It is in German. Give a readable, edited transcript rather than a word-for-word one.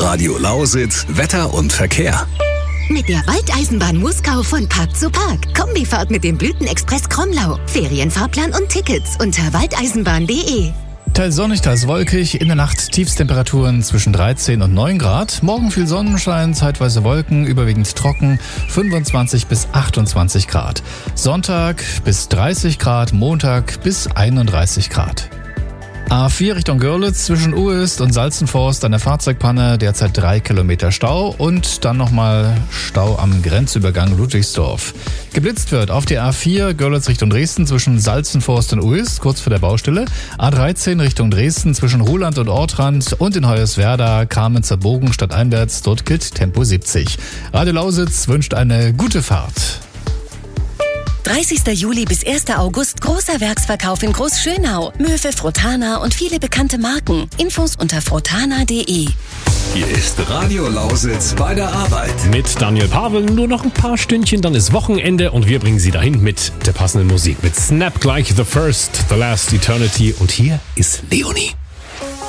Radio Lausitz, Wetter und Verkehr. Mit der Waldeisenbahn Muskau von Park zu Park. Kombifahrt mit dem Blütenexpress Kromlau. Ferienfahrplan und Tickets unter waldeisenbahn.de. Teils sonnig, teils wolkig. In der Nacht Tiefstemperaturen zwischen 13 und 9 Grad. Morgen viel Sonnenschein, zeitweise Wolken, überwiegend trocken, 25 bis 28 Grad. Sonntag bis 30 Grad, Montag bis 31 Grad. A4 Richtung Görlitz zwischen Uist und Salzenforst eine Fahrzeugpanne, derzeit 3 Kilometer Stau und dann nochmal Stau am Grenzübergang Ludwigsdorf. Geblitzt wird auf die A4 Görlitz Richtung Dresden zwischen Salzenforst und Uist, kurz vor der Baustelle. A13 Richtung Dresden zwischen Ruhland und Ortrand und in Hoyerswerda, Kamenzer Bogen stadteinwärts, dort gilt Tempo 70. Radio Lausitz wünscht eine gute Fahrt. 30. Juli bis 1. August großer Werksverkauf in Großschönau. Möwe, Frotana und viele bekannte Marken. Infos unter frotana.de. Hier ist Radio Lausitz bei der Arbeit. Mit Daniel Pavel nur noch ein paar Stündchen, dann ist Wochenende und wir bringen Sie dahin mit der passenden Musik. Mit Snap Like the First, The Last Eternity und hier ist Leonie.